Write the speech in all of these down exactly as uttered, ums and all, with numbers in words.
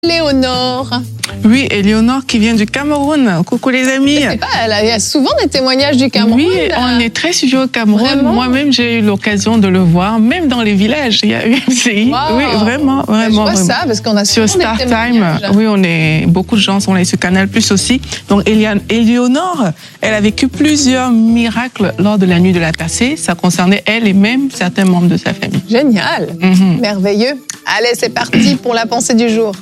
Léonore. Oui, Éléonore qui vient du Cameroun. Coucou les amis. Je sais pas, elle a, il y a souvent des témoignages du Cameroun. Oui, on est très suivi au Cameroun. Vraiment? Moi-même, j'ai eu l'occasion de le voir, même dans les villages. Il y a U M C I. Wow. Oui, vraiment, vraiment. Je vois vraiment. ça parce qu'on a sur souvent des StarTime. témoignages. Oui, on est beaucoup de gens sont là sur Canal Plus aussi. Donc Éléonore, elle a vécu plusieurs miracles lors de la nuit de la percée. Ça concernait elle et même certains membres de sa famille. Génial, Mhm. merveilleux. Allez, c'est parti pour la pensée du jour.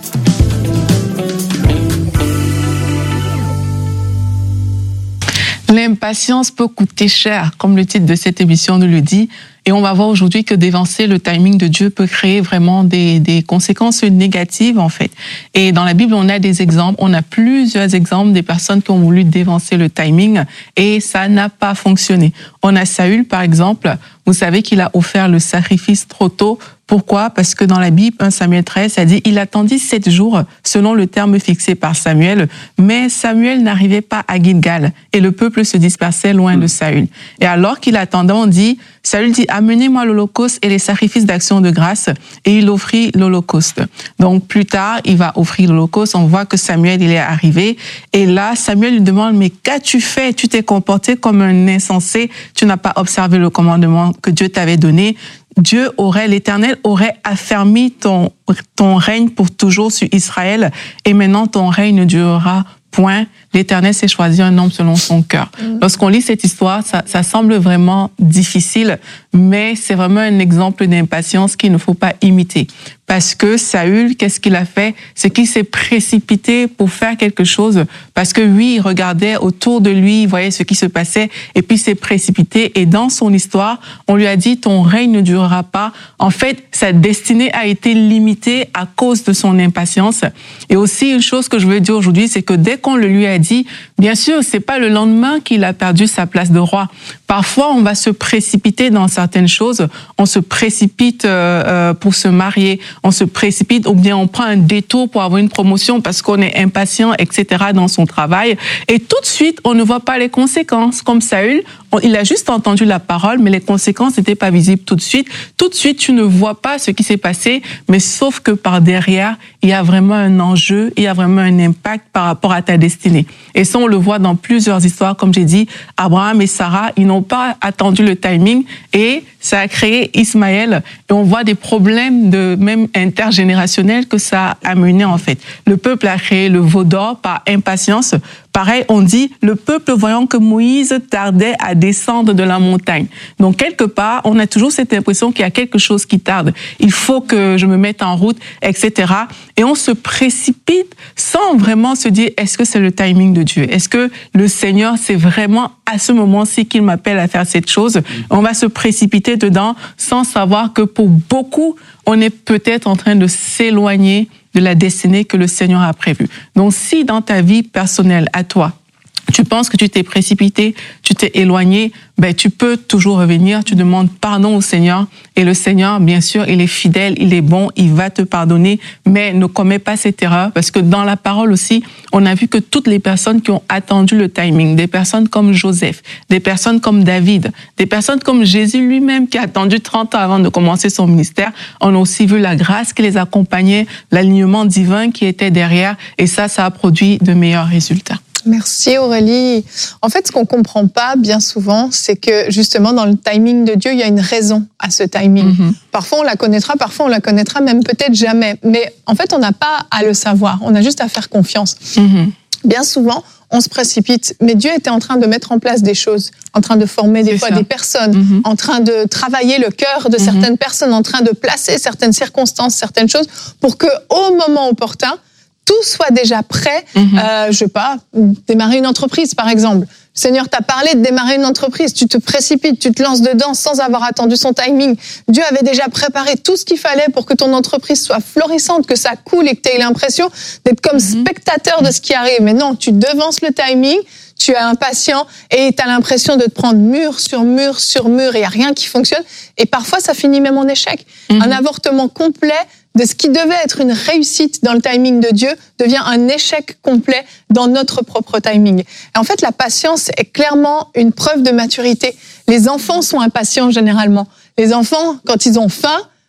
L'impatience peut coûter cher, comme le titre de cette émission nous le dit. Et on va voir aujourd'hui que dévancer le timing de Dieu peut créer vraiment des, des conséquences négatives, en fait. Et dans la Bible, on a des exemples, on a plusieurs exemples des personnes qui ont voulu dévancer le timing et ça n'a pas fonctionné. On a Saül, par exemple. Vous savez qu'il a offert le sacrifice trop tôt. Pourquoi? Parce que dans la Bible, premier Samuel treize, ça dit « Il attendit sept jours, selon le terme fixé par Samuel, mais Samuel n'arrivait pas à Gilgal, et le peuple se dispersait loin de Saül. Et alors qu'il attendait, on dit, Saül dit « Amenez-moi l'holocauste et les sacrifices d'action de grâce », et il offrit l'holocauste. Donc plus tard, il va offrir l'holocauste, on voit que Samuel, il est arrivé, et là, Samuel lui demande « Mais qu'as-tu fait? Tu t'es comporté comme un insensé, tu n'as pas observé le commandement que Dieu t'avait donné. » Dieu aurait, l'Éternel aurait affermi ton, ton règne pour toujours sur Israël et maintenant ton règne ne durera point. L'Éternel s'est choisi un homme selon son cœur. Mmh. Lorsqu'on lit cette histoire, ça, ça semble vraiment difficile, mais c'est vraiment un exemple d'impatience qu'il ne faut pas imiter. Parce que Saül, qu'est-ce qu'il a fait? C'est qu'il s'est précipité pour faire quelque chose. Parce que oui, il regardait autour de lui, il voyait ce qui se passait, et puis il s'est précipité. Et dans son histoire, on lui a dit, ton règne ne durera pas. En fait, sa destinée a été limitée à cause de son impatience. Et aussi, une chose que je veux dire aujourd'hui, c'est que dès qu'on le lui a dit, bien sûr, c'est pas le lendemain qu'il a perdu sa place de roi. Parfois, on va se précipiter dans certaines choses. On se précipite euh, euh, pour se marier. On se précipite ou bien on prend un détour pour avoir une promotion parce qu'on est impatient, et cetera dans son travail. Et tout de suite, on ne voit pas les conséquences. Comme Saül, on, il a juste entendu la parole, mais les conséquences n'étaient pas visibles tout de suite. Tout de suite, tu ne vois pas ce qui s'est passé, mais sauf que par derrière, il y a vraiment un enjeu, il y a vraiment un impact par rapport à ta destinée. Et ça, on le voit dans plusieurs histoires. Comme j'ai dit, Abraham et Sarah, ils n'ont pas attendu le timing et ça a créé Ismaël. Et on voit des problèmes de même intergénérationnels que ça a amené en fait. Le peuple a créé le veau d'or par impatience. Pareil, on dit, le peuple voyant que Moïse tardait à descendre de la montagne. Donc, quelque part, on a toujours cette impression qu'il y a quelque chose qui tarde. Il faut que je me mette en route, et cetera. Et on se précipite sans vraiment se dire, est-ce que c'est le timing de Dieu? Est-ce que le Seigneur, c'est vraiment à ce moment-ci qu'il m'appelle à faire cette chose? On va se précipiter dedans sans savoir que pour beaucoup, on est peut-être en train de s'éloigner de la destinée que le Seigneur a prévue. Donc, si dans ta vie personnelle, à toi, tu penses que tu t'es précipité, tu t'es éloigné, ben tu peux toujours revenir, tu demandes pardon au Seigneur et le Seigneur, bien sûr, il est fidèle, il est bon, il va te pardonner, mais ne commets pas cette erreur parce que dans la parole aussi, on a vu que toutes les personnes qui ont attendu le timing, des personnes comme Joseph, des personnes comme David, des personnes comme Jésus lui-même qui a attendu trente ans avant de commencer son ministère, on a aussi vu la grâce qui les accompagnait, l'alignement divin qui était derrière et ça, ça a produit de meilleurs résultats. Merci Aurélie. En fait, ce qu'on comprend pas bien souvent, c'est que justement dans le timing de Dieu, il y a une raison à ce timing. Mm-hmm. Parfois on la connaîtra, parfois on la connaîtra même peut-être jamais. Mais en fait, on n'a pas à le savoir, on a juste à faire confiance. Mm-hmm. Bien souvent, on se précipite, mais Dieu était en train de mettre en place des choses, en train de former des fois des personnes, mm-hmm. en train de travailler le cœur de mm-hmm. certaines personnes, en train de placer certaines circonstances, certaines choses, pour que au moment opportun, tout soit déjà prêt, mm-hmm. euh, je sais pas, démarrer une entreprise par exemple. Le Seigneur t'a parlé de démarrer une entreprise, tu te précipites, tu te lances dedans sans avoir attendu son timing. Dieu avait déjà préparé tout ce qu'il fallait pour que ton entreprise soit florissante, que ça coule et que tu aies l'impression d'être comme mm-hmm. spectateur de ce qui arrive. Mais non, tu devances le timing, tu es impatient et tu as l'impression de te prendre mur sur mur sur mur et il n'y a rien qui fonctionne. Et parfois, ça finit même en échec. Mm-hmm. Un avortement complet de ce qui devait être une réussite dans le timing de Dieu devient un échec complet dans notre propre timing. Et en fait, la patience est clairement une preuve de maturité. Les enfants sont impatients généralement. Les enfants, quand ils ont faim,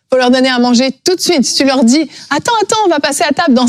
faut leur donner à manger tout de suite. Si tu leur dis, attends, attends, on va passer à table dans